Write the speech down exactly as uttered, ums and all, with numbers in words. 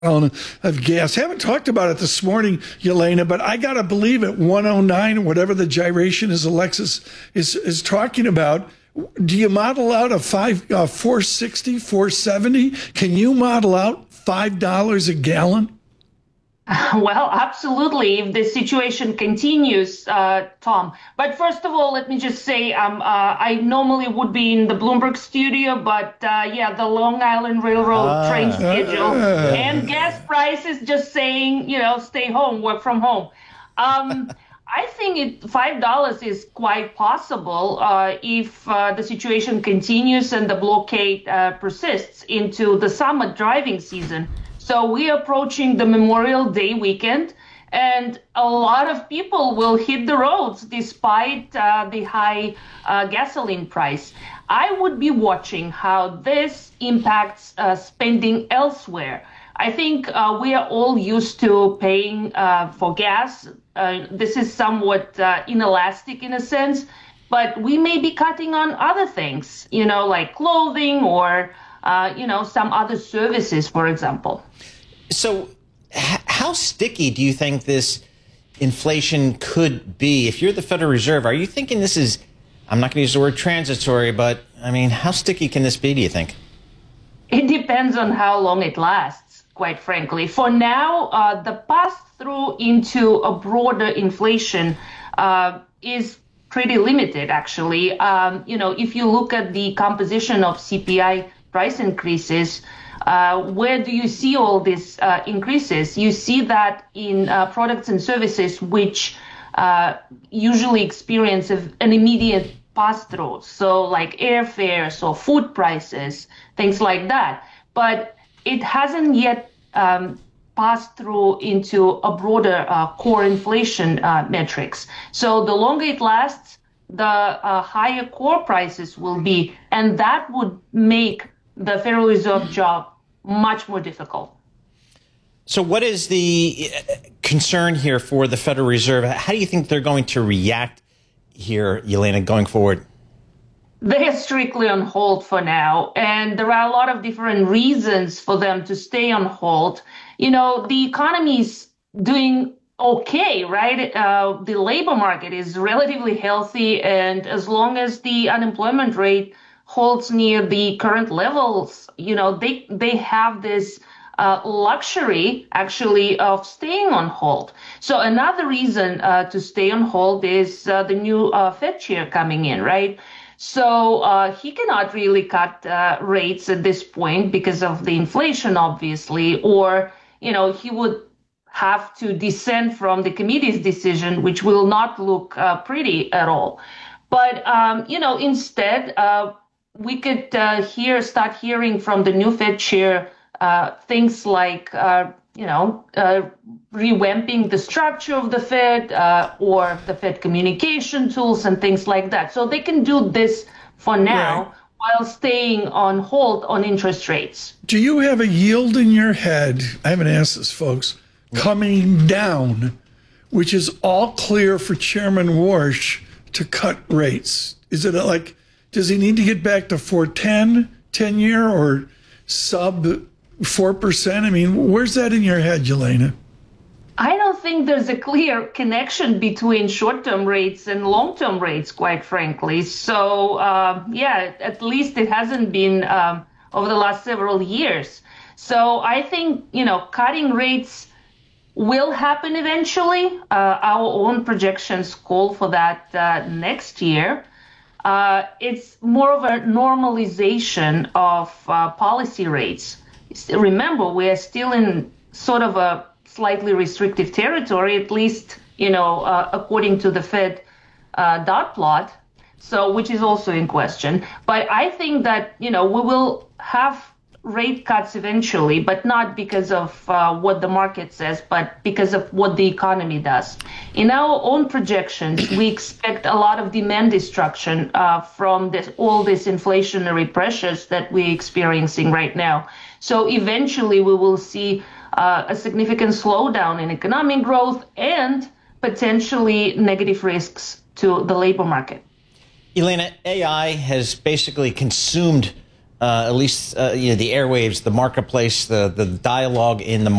of gas. Haven't talked about it this morning, Yelena, but I got to believe at one oh nine or whatever the gyration is Alexis is, is talking about. Do you model out a five, uh, four sixty, four seventy? Can you model out five dollars a gallon? Well, absolutely, if the situation continues, uh, Tom. But first of all, let me just say um, uh, I normally would be in the Bloomberg studio, but uh, yeah, the Long Island Railroad uh, train schedule uh, and gas prices just saying, you know, stay home, work from home. Um, I think it, five dollars is quite possible uh, if uh, the situation continues and the blockade uh, persists into the summer driving season. So we're approaching the Memorial Day weekend, and a lot of people will hit the roads despite uh, the high uh, gasoline price. I would be watching how this impacts uh, spending elsewhere. I think uh, we are all used to paying uh, for gas. Uh, this is somewhat uh, inelastic in a sense, but we may be cutting on other things, you know, like clothing or Uh, you know, some other services, for example. So h- how sticky do you think this inflation could be? If you're the Federal Reserve, are you thinking this is, I'm not going to use the word transitory, but I mean, how sticky can this be, do you think? It depends on how long it lasts, quite frankly. For now, uh, the pass-through into a broader inflation uh, is pretty limited, actually. Um, you know, if you look at the composition of C P I price increases, uh, where do you see all these uh, increases? You see that in uh, products and services which uh, usually experience an immediate pass-through, so like airfares or food prices, things like that. But it hasn't yet um, passed through into a broader uh, core inflation uh, metrics. So the longer it lasts, the uh, higher core prices will be, and that would make the Federal Reserve job much more difficult. So what is the concern here for the Federal Reserve? How do you think they're going to react here, Yelena, going forward? They are strictly on hold for now, and there are a lot of different reasons for them to stay on hold. You know, the economy is doing okay, right? Uh, the labor market is relatively healthy, and as long as the unemployment rate holds near the current levels, you know, they they have this uh, luxury actually of staying on hold. So another reason uh, to stay on hold is uh, the new uh, Fed chair coming in, right? So uh, he cannot really cut uh, rates at this point because of the inflation, obviously, or, you know, he would have to dissent from the committee's decision, which will not look uh, pretty at all. But, um, you know, instead, uh, we could uh, hear, start hearing from the new Fed chair uh, things like, uh, you know, uh, revamping the structure of the Fed uh, or the Fed communication tools and things like that. So they can do this for now right, while staying on hold on interest rates. Do you have a yield in your head? I haven't asked this, folks. Coming down, which is all clear for Chairman Warsh to cut rates. Is it like, does he need to get back to four ten, ten year, or sub four percent? I mean, where's that in your head, Yelena? I don't think there's a clear connection between short-term rates and long-term rates, quite frankly. So, uh, yeah, at least it hasn't been um, over the last several years. So I think, you know, cutting rates will happen eventually. Uh, our own projections call for that uh, next year. Uh, it's more of a normalization of uh, policy rates. Remember, we are still in sort of a slightly restrictive territory, at least, you know, uh, according to the Fed uh, dot plot, so which is also in question. But I think that, you know, we will have rate cuts eventually, but not because of uh, what the market says, but because of what the economy does. In our own projections, we expect a lot of demand destruction uh, from this, all these inflationary pressures that we're experiencing right now. So eventually we will see uh, a significant slowdown in economic growth and potentially negative risks to the labor market. Yelena, A I has basically consumed uh, at least uh, you know, the airwaves, the marketplace, the the dialogue in the